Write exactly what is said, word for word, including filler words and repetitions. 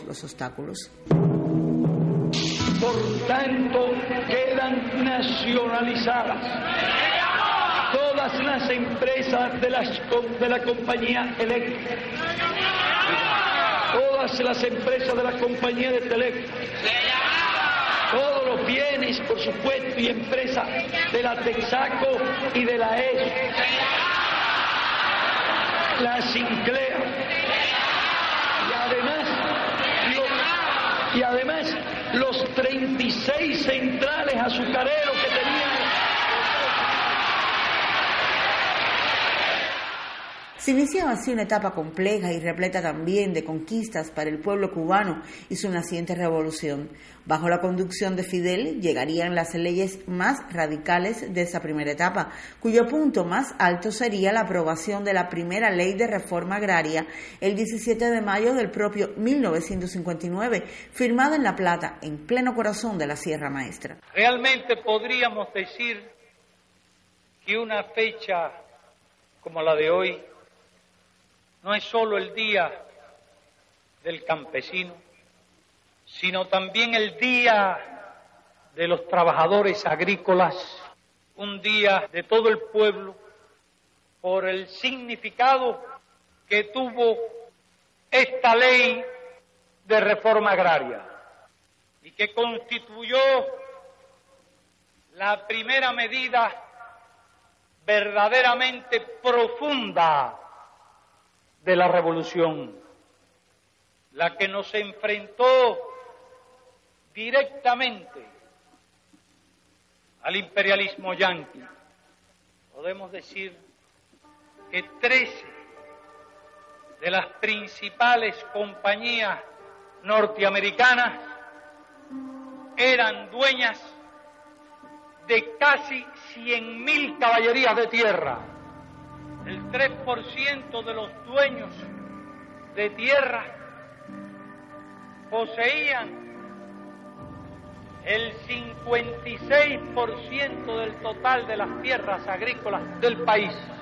los obstáculos. Por tanto, quedan nacionalizadas todas las empresas de, las, de la compañía eléctrica, todas las empresas de la compañía de teléfono, todos los bienes, por supuesto, y empresas de la Texaco y de la E S O, la Sinclair, y además, lo, y además los treinta y seis centrales azucareros que teníamos. Se iniciaba así una etapa compleja y repleta también de conquistas para el pueblo cubano y su naciente revolución. Bajo la conducción de Fidel llegarían las leyes más radicales de esa primera etapa, cuyo punto más alto sería la aprobación de la primera ley de reforma agraria el diecisiete de mayo del propio mil novecientos cincuenta y nueve, firmada en La Plata, en pleno corazón de la Sierra Maestra. Realmente podríamos decir que una fecha como la de hoy no es solo el día del campesino, sino también el día de los trabajadores agrícolas, un día de todo el pueblo, por el significado que tuvo esta ley de reforma agraria y que constituyó la primera medida verdaderamente profunda de la revolución, la que nos enfrentó directamente al imperialismo yanqui. Podemos decir que trece de las principales compañías norteamericanas eran dueñas de casi cien mil caballerías de tierra. El tres por ciento de los dueños de tierra poseían el cincuenta y seis por ciento del total de las tierras agrícolas del país.